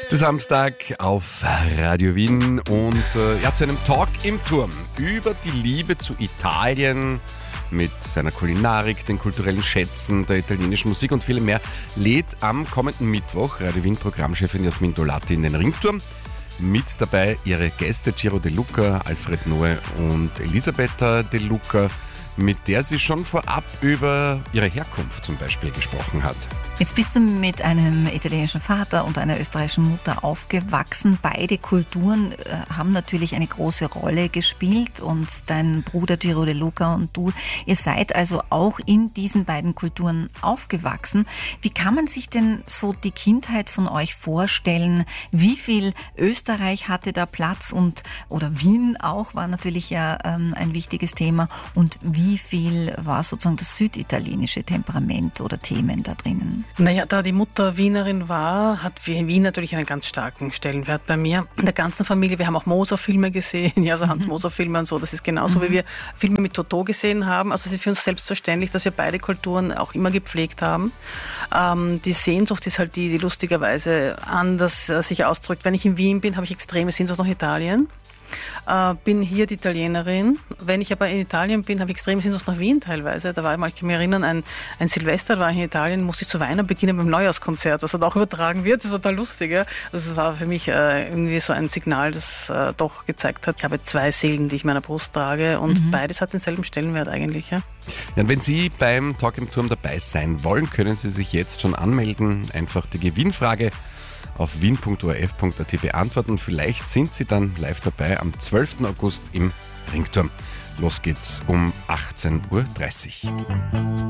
Der Samstag auf Radio Wien und zu einem Talk im Turm über die Liebe zu Italien mit seiner Kulinarik, den kulturellen Schätzen, der italienischen Musik und vielem mehr lädt am kommenden Mittwoch Radio Wien Programmchefin Jasmin Dolati in den Ringturm. Mit dabei ihre Gäste Ciro De Luca, Alfred Noe und Elisabetta De Luca, mit der sie schon vorab über ihre Herkunft zum Beispiel gesprochen hat. Jetzt bist du mit einem italienischen Vater und einer österreichischen Mutter aufgewachsen. Beide Kulturen haben natürlich eine große Rolle gespielt und dein Bruder Ciro De Luca und du, ihr seid also auch in diesen beiden Kulturen aufgewachsen. Wie kann man sich denn so die Kindheit von euch vorstellen? Wie viel Österreich hatte da Platz oder Wien auch war natürlich ja ein wichtiges Thema und wie viel war sozusagen das süditalienische Temperament oder Themen da drinnen? Naja, da die Mutter Wienerin war, hat Wien natürlich einen ganz starken Stellenwert bei mir. In der ganzen Familie, wir haben auch Moser-Filme gesehen, ja, also Hans-Moser-Filme und so, das ist genauso, wie wir Filme mit Totò gesehen haben. Also es ist für uns selbstverständlich, dass wir beide Kulturen auch immer gepflegt haben. Die Sehnsucht ist halt die lustigerweise anders sich ausdrückt. Wenn ich in Wien bin, habe ich extreme Sehnsucht nach Italien. Bin hier die Italienerin. Wenn ich aber in Italien bin, habe ich extrem Sehnsucht nach Wien teilweise. Da war ich kann mich erinnern, ein Silvester, da war ich in Italien, musste ich zu weinen beginnen beim Neujahrskonzert, das auch übertragen wird. Das war total lustig. Ja? Also es war für mich irgendwie so ein Signal, das doch gezeigt hat, ich habe zwei Seelen, die ich in meiner Brust trage und beides hat denselben Stellenwert eigentlich. Ja? Ja, und wenn Sie beim Talk im Turm dabei sein wollen, können Sie sich jetzt schon anmelden. Einfach die Gewinnfrage auf wien.orf.at beantworten. Vielleicht sind Sie dann live dabei am 12. August im Ringturm. Los geht's um 18.30 Uhr.